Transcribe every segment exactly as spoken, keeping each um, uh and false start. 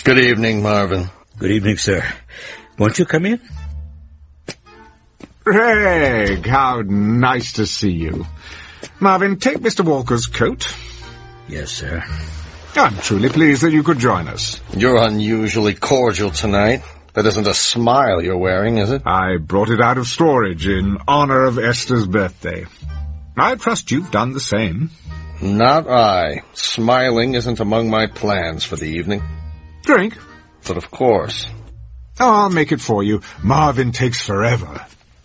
Good evening, Marvin. Good evening, sir. Won't you come in? Craig, how nice to see you. Marvin, take Mister Walker's coat. Yes, sir. I'm truly pleased that you could join us. You're unusually cordial tonight. That isn't a smile you're wearing, is it? I brought it out of storage in honor of Esther's birthday. I trust you've done the same. Not I. Smiling isn't among my plans for the evening. Drink? But of course. Oh, I'll make it for you. Marvin takes forever.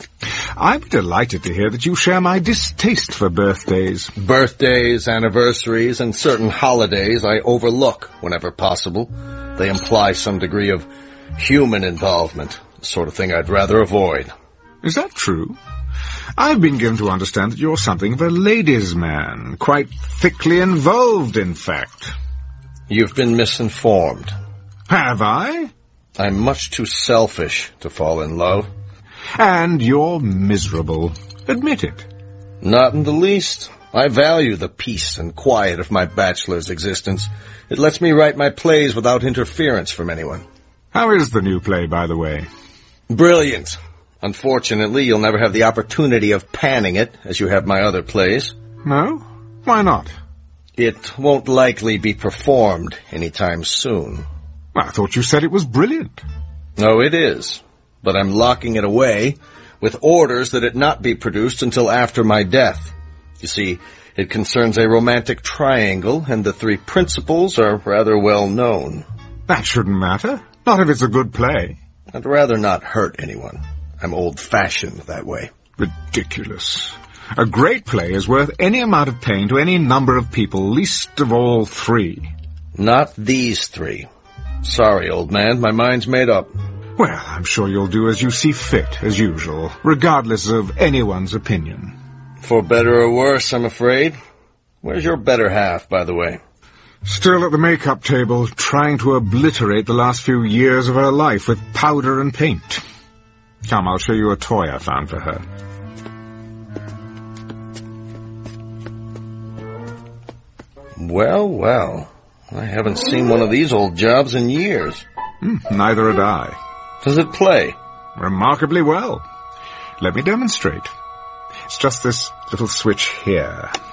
I'm delighted to hear that you share my distaste for birthdays. Birthdays, anniversaries, and certain holidays I overlook whenever possible. They imply some degree of human involvement, the sort of thing I'd rather avoid. Is that true? I've been given to understand that you're something of a ladies' man, quite thickly involved, in fact. You've been misinformed. Have I? I'm much too selfish to fall in love. And you're miserable. Admit it. Not in the least. I value the peace and quiet of my bachelor's existence. It lets me write my plays without interference from anyone. How is the new play, by the way? Brilliant. Unfortunately, you'll never have the opportunity of panning it, as you have my other plays. No? Why not? It won't likely be performed anytime soon. I thought you said it was brilliant. Oh, it is. But I'm locking it away with orders that it not be produced until after my death. You see, it concerns a romantic triangle, and the three principals are rather well known. That shouldn't matter. Not if it's a good play. I'd rather not hurt anyone. I'm old-fashioned that way. Ridiculous. A great play is worth any amount of pain to any number of people, least of all three. Not these three. Sorry, old man, my mind's made up. Well, I'm sure you'll do as you see fit, as usual, regardless of anyone's opinion. For better or worse, I'm afraid. Where's your better half, by the way? Still at the makeup table, trying to obliterate the last few years of her life with powder and paint. Come, I'll show you a toy I found for her. Well, well. I haven't seen one of these old jobs in years. Hmm, neither had I. Does it play? Remarkably well. Let me demonstrate. It's just this little switch here.